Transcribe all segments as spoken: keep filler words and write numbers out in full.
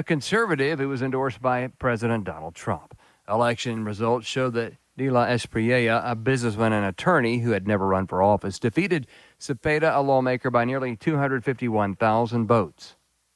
conservative who was endorsed by President Donald Trump. Election results show that De La Espriella, a businessman and attorney who had never run for office, defeated Cepeda, a lawmaker, by nearly two hundred fifty-one thousand votes.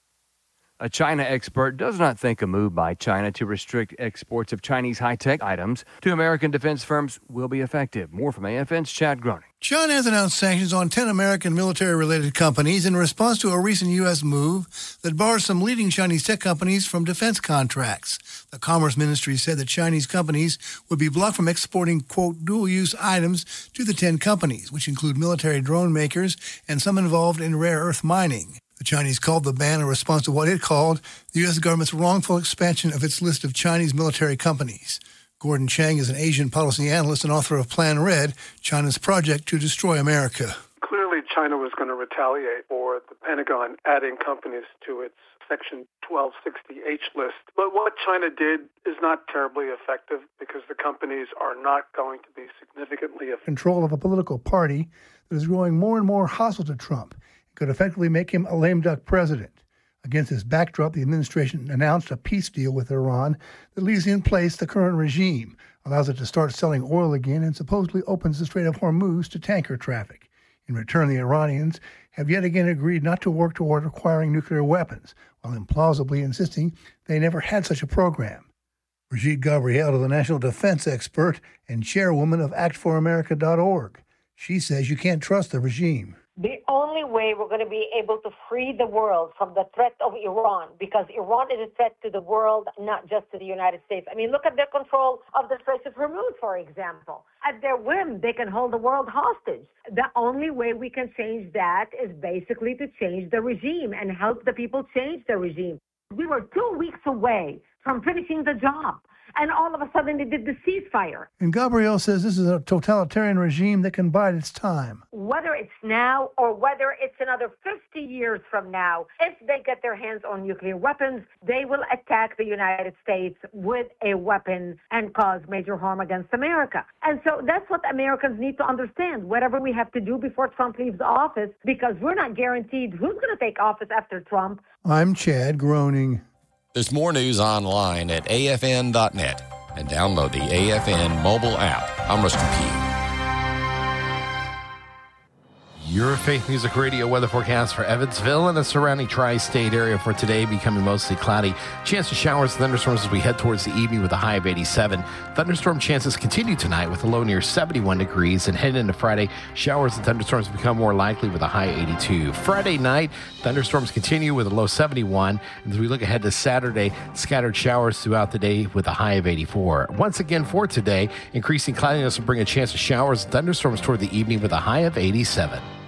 A China expert does not think a move by China to restrict exports of Chinese high-tech items to American defense firms will be effective. More from A F N's Chad Groening. China has announced sanctions on ten American military-related companies in response to a recent U S move that bars some leading Chinese tech companies from defense contracts. The Commerce Ministry said that Chinese companies would be blocked from exporting, quote, dual-use items to the ten companies, which include military drone makers and some involved in rare earth mining. The Chinese called the ban a response to what it called the U S government's wrongful expansion of its list of Chinese military companies. Gordon Chang is an Asian policy analyst and author of Plan Red, China's project to destroy America. Clearly, China was going to retaliate for the Pentagon adding companies to its Section twelve sixty H list. But what China did is not terribly effective because the companies are not going to be significantly effective. Control of a political party that is growing more and more hostile to Trump could effectively make him a lame duck president. Against this backdrop, the administration announced a peace deal with Iran that leaves in place the current regime, allows it to start selling oil again, and supposedly opens the Strait of Hormuz to tanker traffic. In return, the Iranians have yet again agreed not to work toward acquiring nuclear weapons, while implausibly insisting they never had such a program. Brigitte Gabriel is a national defense expert and chairwoman of act for america dot org. She says you can't trust the regime. The only way we're going to be able to free the world from the threat of Iran, because Iran is a threat to the world, not just to the United States. I mean, look at their control of the Strait of Hormuz, for example. At their whim, they can hold the world hostage. The only way we can change that is basically to change the regime and help the people change the regime. We were two weeks away from finishing the job. And all of a sudden they did the ceasefire. And Gabrielle says this is a totalitarian regime that can bide its time. Whether it's now or whether it's another fifty years from now, if they get their hands on nuclear weapons, they will attack the United States with a weapon and cause major harm against America. And so that's what Americans need to understand, whatever we have to do before Trump leaves office, because we're not guaranteed who's going to take office after Trump. I'm Chad Groening. There's more news online at A F N dot net and download the A F N mobile app. I'm Rusty P. Your Faith Music Radio weather forecast for Evansville and the surrounding tri-state area for today, becoming mostly cloudy. Chance of showers and thunderstorms as we head towards the evening with a high of eighty-seven. Thunderstorm chances continue tonight with a low near seventy-one degrees. And heading into Friday, showers and thunderstorms become more likely with a high eighty-two. Friday night, thunderstorms continue with a low seventy-one. And as we look ahead to Saturday, scattered showers throughout the day with a high of eighty-four. Once again for today, increasing cloudiness will bring a chance of showers and thunderstorms toward the evening with a high of eighty-seven.